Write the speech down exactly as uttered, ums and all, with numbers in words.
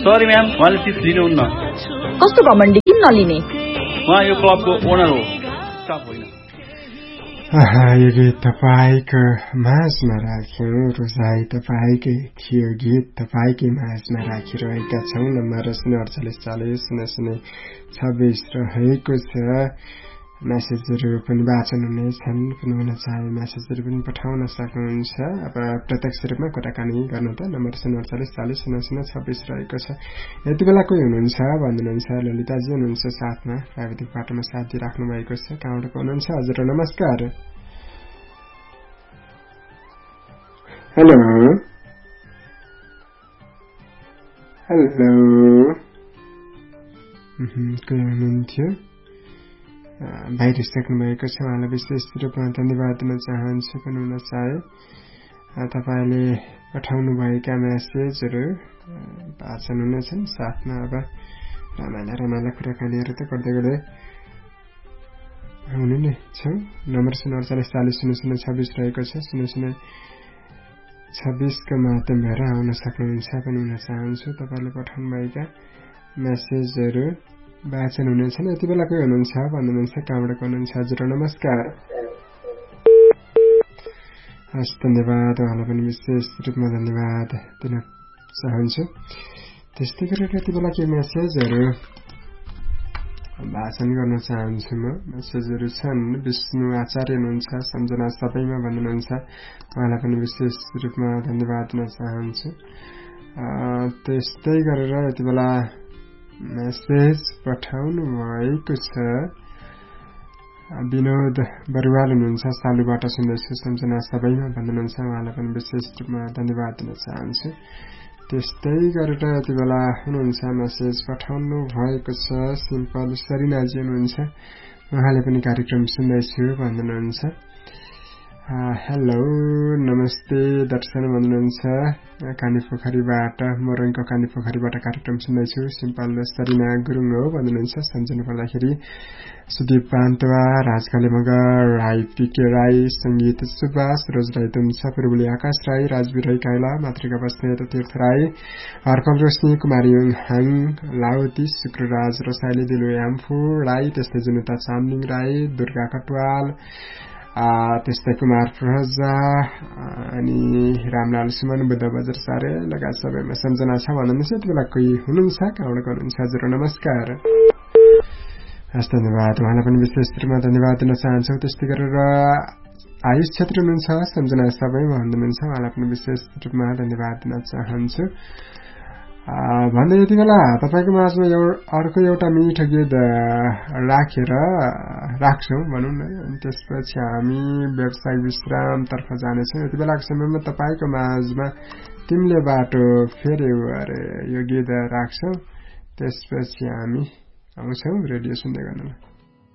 Sorry ma'am, उहाँले तीस लिनुहुन्न। कस्तो घमण्डी, किन नलिने? उहाँ यो क्लबको ओनर हो, स्टाफ होइन। यो गीत तपाईँको माझमा राख्यौँ, रोजाइ तपाईँकै थियो, गीत तपाईँकै माझमा राखिरहेका छौँ। नम्बर शून्य अडचालिस चालिस शून्य शून्य छब्बिस रहेको छ। म्यासेजहरू पनि वाचन हुनेछन्, पनि हुन चाहे म्यासेजहरू पनि पठाउन सक्नुहुन्छ। अब प्रत्यक्ष रूपमा कुराकानी गर्न त नम्बर शून्य अडचालिस चालिस शून्य शून्य छब्बिस रहेको छ। यति बेला कोही हुनुहुन्छ भन्नुहुन्छ, ललिताजी हुनुहुन्छ साथमा, प्राविधिक बाटोमा साथ दिइराख्नु भएको छ। कहाँबाट हुनुहुन्छ? हजुर नमस्कार। हेलो हेलो कोही हुनुहुन्थ्यो, बाहिरिसक्नु भएको छ। उहाँलाई विशेष रूपमा धन्यवाद दिन चाहन्छु। पनि हुन चाहे तपाईँले पठाउनुभएका म्यासेजहरू वाचन हुनेछन्। साथमा अब रमाइला रमाइला कुराकानीहरू त गर्दै गर्दै हुने नै छौँ। नम्बर शून्य अडचालिस चालिस शून्य शून्य छब्बिस रहेको छ। शून्य शून्य छब्बिसको माध्यम भएर आउन सक्नुहुन्छ। पनि हुन चाहन्छु तपाईँले पठाउनुभएका म्यासेजहरू वाचन हुनेछन्। यति बेला कोही हुनुहुन्छ भन्नुहुन्छ, कहाँबाट हुनुहुन्छ? हजुर नमस्कार। हस्, धन्यवाद। उहाँलाई पनि विशेष रूपमा धन्यवाद दिन चाहन्छु। त्यस्तै गरेर यति बेला के म्यासेजहरू भाषण गर्न चाहन्छु म। म्यासेजहरू छन्। विष्णु आचार्य हुनुहुन्छ, सम्झना सबैमा भन्नुहुन्छ, उहाँलाई पनि विशेष रूपमा धन्यवाद दिन चाहन्छु। त्यस्तै गरेर यति बेला मेसेज पठाउनु भएको छ। विनोद बरुवाल हुनुहुन्छ, सालुबाट सुन्दैछु, सम्झना सबैमा भन्नुहुन्छ, उहाँलाई पनि विशेष रूपमा धन्यवाद दिन चाहन्छु। त्यस्तै गरेर यति बेला हुनुहुन्छ मेसेज पठाउनु भएको छ। सिम्पल सरिनाजी हुनुहुन्छ, उहाँले पनि कार्यक्रम सुन्दैछु भन्नुहुन्छ। हेलो नमस्ते दर्शन भन्नुहुन्छ, कानी पोखरीबाट, मोरङको कानी पोखरीबाट कार्यक्रम सुन्दैछु। सिम्पल सरिना गुरुङ हो भन्नुहुन्छ। सम्झनु पर्दाखेरि सुदीप पान्तवा, राजकाले मगर, राई पिके राई, सङ्गीत सुभाष, रोज राई तुमसा, पूर्वली आकाश राई, राजवीर राई काइला, मातृका बस्नेत तीर्थ राई, हर्कल रोशनी, कुमारी युङ हाङ, लाउती, शुक्रराज रसाइली, दिलु याम्फू राई, त्यस्तै जुनुता चामलिङ राई, दुर्गा कटवाल, त्यस्तै कुमार प्रजा अनि रामलाल सुमन, बुद्ध बजार सारे लगायत सबैमा सम्झना छ भन्नुहुन्छ। यति बेला कोही हुनुहुन्छ, कहाँबाट गर्नुहुन्छ? हजुर नमस्कार। हस्, धन्यवाद। उहाँलाई पनि विशेष रूपमा धन्यवाद दिन चाहन्छौँ। त्यस्तै गरेर आयुष क्षेत्र हुनुहुन्छ, सम्झना सबैमा भन्नुहुन्छ, उहाँलाई पनि विशेष रूपमा धन्यवाद दिन चाहन्छु। भन्दै यति बेला तपाईँको माझमा अर्को एउटा मिठो गीत राखेर राख्छौँ भनौँ न, अनि त्यसपछि हामी व्यावसायिक विश्रामतर्फ जानेछौँ। यति बेलाको समयमा तपाईँको माझमा तिमीले बाटो फेर्यौ अरे यो गीत राख्छौँ। त्यसपछि हामी आउँछौँ रेडियो सुन्दै गर्नुलाई।